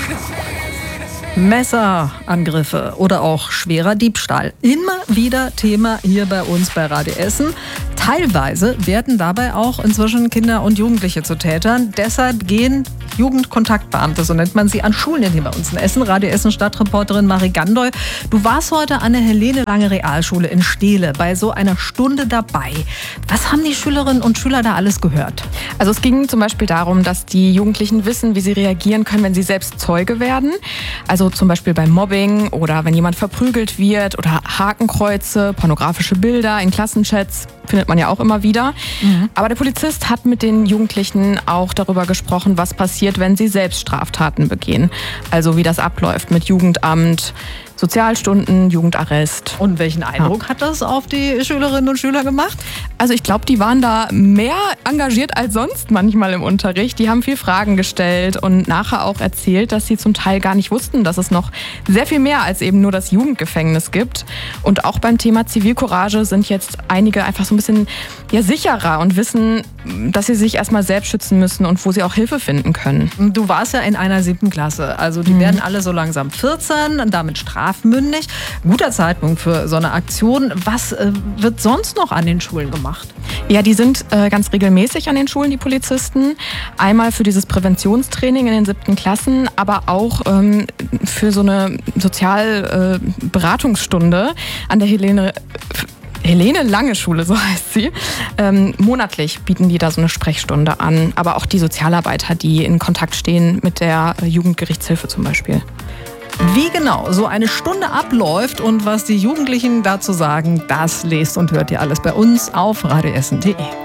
Messerangriffe oder auch schwerer Diebstahl. Immer wieder Thema hier bei uns bei Radio Essen. Teilweise werden dabei auch inzwischen Kinder und Jugendliche zu Tätern. Deshalb gehen Jugendkontaktbeamte, so nennt man sie, an Schulen hier bei uns in Essen. Radio Essen Stadtreporterin Marie Gandoy. Du warst heute an der Helene-Lange-Realschule in Steele bei so einer Stunde dabei. Was haben die Schülerinnen und Schüler da alles gehört? Also es ging zum Beispiel darum, dass die Jugendlichen wissen, wie sie reagieren können, wenn sie selbst Zeuge werden. Also zum Beispiel beim Mobbing oder wenn jemand verprügelt wird oder Hakenkreuze, pornografische Bilder in Klassenchats, findet man ja auch immer wieder. Aber der Polizist hat mit den Jugendlichen auch darüber gesprochen, was passiert, wenn sie selbst Straftaten begehen. Also wie das abläuft mit Jugendamt, Sozialstunden, Jugendarrest. Und welchen Eindruck hat das auf die Schülerinnen und Schüler gemacht? Also ich glaube, die waren da mehr engagiert als sonst manchmal im Unterricht. Die haben viel Fragen gestellt und nachher auch erzählt, dass sie zum Teil gar nicht wussten, dass es noch sehr viel mehr als eben nur das Jugendgefängnis gibt. Und auch beim Thema Zivilcourage sind jetzt einige einfach so ein bisschen sicherer und wissen, dass sie sich erstmal selbst schützen müssen und wo sie auch Hilfe finden können. Du warst ja in einer 7. Klasse. Also die werden alle so langsam 14 und damit strafmündig. Guter Zeitpunkt für so eine Aktion. Was wird sonst noch an den Schulen gemacht? Ja, die sind ganz regelmäßig an den Schulen, die Polizisten. Einmal für dieses Präventionstraining in den 7. Klassen, aber auch für so eine Sozialberatungsstunde an der Helene-Lange-Schule, so heißt sie. Monatlich bieten die da so eine Sprechstunde an. Aber auch die Sozialarbeiter, die in Kontakt stehen mit der Jugendgerichtshilfe zum Beispiel. Wie genau so eine Stunde abläuft und was die Jugendlichen dazu sagen, das lest und hört ihr alles bei uns auf radioessen.de.